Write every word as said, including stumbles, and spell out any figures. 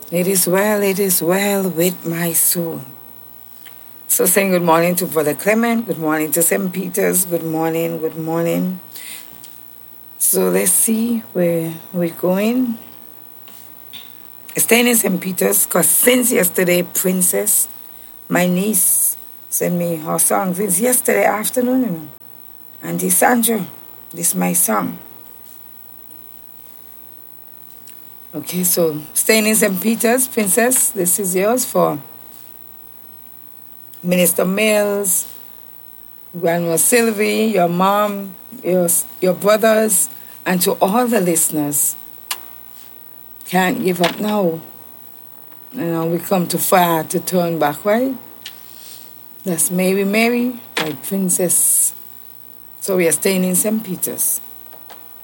It is well, it is well with my soul. So saying good morning to Brother Clement, good morning to Saint Peter's, good morning, good morning. So let's see where we're going. Staying in Saint Peter's, because since yesterday, Princess, my niece, sent me her song since yesterday afternoon, you know. Auntie Sandra, this is my song. Okay, so staying in Saint Peter's, Princess, this is yours for Minister Mills, Grandma Sylvie, your mom, your, your brothers, and to all the listeners. Can't give up now. You know, we come too far to turn back, right? That's Mary Mary by Princess. So we are staying in Saint Peter's.